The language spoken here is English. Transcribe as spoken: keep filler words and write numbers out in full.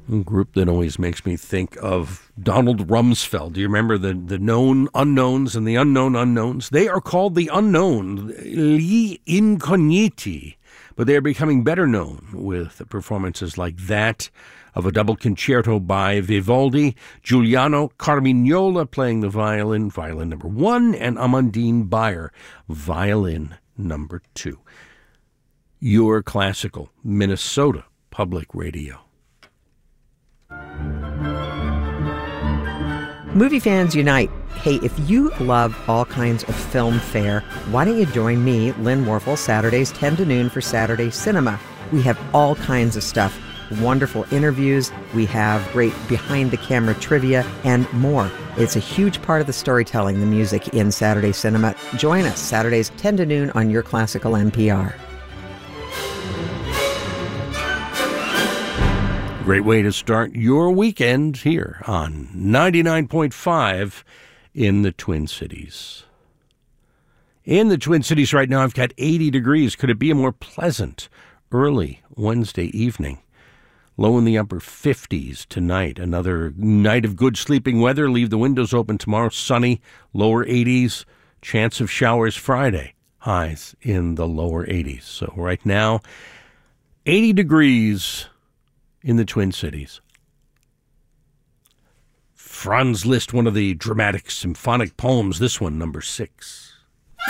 A group that always makes me think of Donald Rumsfeld. Do you remember the, the known unknowns and the unknown unknowns? They are called the unknown, gli incogniti, but they are becoming better known with performances like that of a double concerto by Vivaldi, Giuliano Carmignola playing the violin, violin number one, and Amandine Bayer, violin number two. Your Classical, Minnesota Public Radio. Movie fans unite. Hey, if you love all kinds of film fare, why don't you join me, Lynn Warfel, Saturdays ten to noon for Saturday Cinema. We have all kinds of stuff, wonderful interviews, we have great behind-the-camera trivia, and more. It's a huge part of the storytelling, the music in Saturday Cinema. Join us Saturdays ten to noon on Your Classical N P R. Great way to start your weekend here on ninety-nine point five in the Twin Cities. In the Twin Cities right now, I've got eighty degrees. Could it be a more pleasant early Wednesday evening? Low in the upper fifties tonight. Another night of good sleeping weather. Leave the windows open tomorrow. Sunny, lower eighties. Chance of showers Friday. Highs in the lower eighties. So right now, eighty degrees in the Twin Cities. Franz Liszt, one of the dramatic symphonic poems. This one, number six.